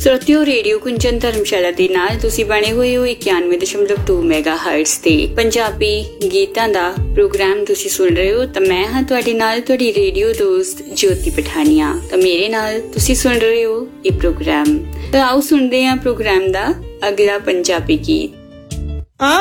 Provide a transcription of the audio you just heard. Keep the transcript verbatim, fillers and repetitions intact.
श्रोतियो radio कुंजन धर्मशाला दे नाल तुसी बने हुए हो इक्यानवे दशमलव दो मेगा हर्ट्ज ते पंजाबी गीतां दा प्रोग्राम तुसी सुन रहे हो। तो मैं हाँ तुहाडे नाल तुहाडी रेडियो दोस्त ज्योति पठानिया। तो मेरे नाल तुसी सुन रहे हो ये प्रोग्राम। तो आओ सुनदे हां प्रोग्राम दा अगला पंजाबी गीत।